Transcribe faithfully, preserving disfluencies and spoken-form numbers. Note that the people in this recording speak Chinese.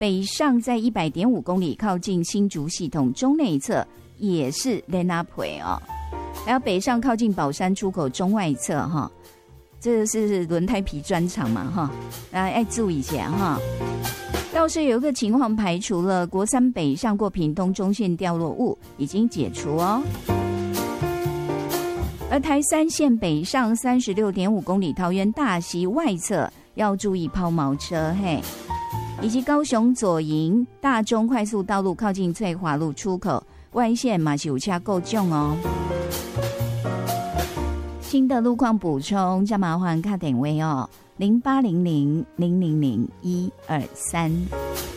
北上在一百点五公里，靠近新竹系统中内侧也是在那陪哦。还有北上靠近宝山出口中外侧哈，这是轮胎皮专场嘛哈，大家要注意一下哈。倒是有一个情况排除了，国三北上过屏东中线掉落物已经解除哦。而台三线北上三十六点五公里，桃园大溪外侧要注意抛锚车嘿。以及高雄左营大中快速道路靠近翠华路出口外线嘛是有车够重哦。新的路况补充，再麻烦打电话哦，零八零零零零零一二三。